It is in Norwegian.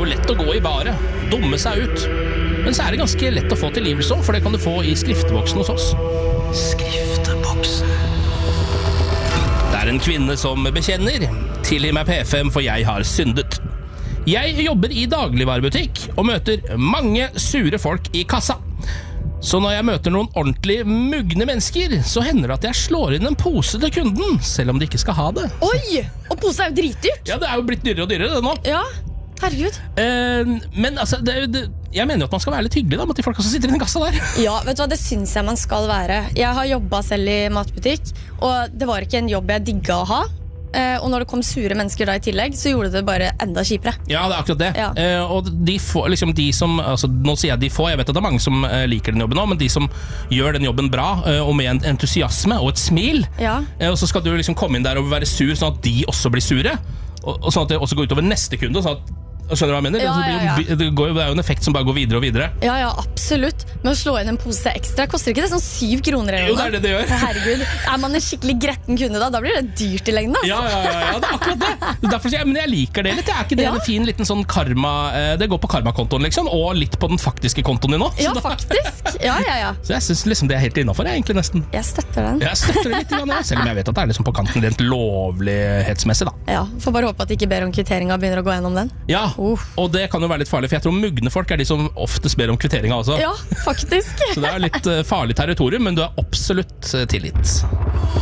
jo lett å gå I baret, dumme seg ut. Men så det ganske lett å få tilgivelse, for det kan du få I skrifteboksen hos oss. Skrifteboksen. Det en kvinne som bekjenner. Tilgi meg P5, for jeg har syndet. Jeg jobber I dagligvarebutikk og møter mange sure folk I kassa. Så når jeg møter noen ordentlig mugne mennesker, så hender det at jeg slår inn en pose til kunden, selv om de ikke skal ha det. Oi! Og pose jo dritdyrt. Ja, det jo blitt dyrere og dyrere det nå. Ja, herregud. Men altså, jeg mener jo at man skal være litt hyggelig da, mot de folka som sitter I den kassa der. Ja, vet du hva, det synes jeg man skal være. Jeg har jobbet selv I matbutikk, og det var ikke en jobb jeg digget å ha. Og når det kom sure mennesker da I tillegg, så gjorde det bare enda kjipere. Ja, det akkurat det. Ja. Og de få, liksom de som, altså, nå sier jeg de få, jeg vet at det mange som liker den jobben nå, men de som gjør den jobben bra, og med en entusiasme og et smil, ja. Og så skal du liksom komme inn der og være sur, sånn at de også blir sure, og sånn at det også går ut over neste kunde, sånn at skjønner du hva jeg mener? Ja. Det er jo en effekt som bare går videre og videre. Ja, absolutt. Men å slå inn en pose ekstra, koster ikke det sånn 7 kroner eller noe? Jo, det gjør. Herregud, man en skikkelig gretten kunde da blir det dyrt I lengden. Ja, det akkurat det. Derfor sier jeg, men jeg liker det litt. Det ikke det en fin liten sånn karma, det går på karmakontoen liksom, og litt på den faktiske kontoen din nå. Ja, faktisk. Ja. Så jeg synes liksom det helt innenfor, egentlig nesten. Jeg støtter den. Jeg støtter det litt, selv om jeg vet at det liksom på kanten rent lovlighetsmessig da. Ja, får bare håpe at de ikke ber om kvitteringa og begynner å gå gjennom den. Ja, og det kan jo være litt farlig, for jeg tror mugne folk de som oftest ber om kvitteringa også. Ja, faktisk. Så det litt farlig territorium, men du absolutt tilgitt.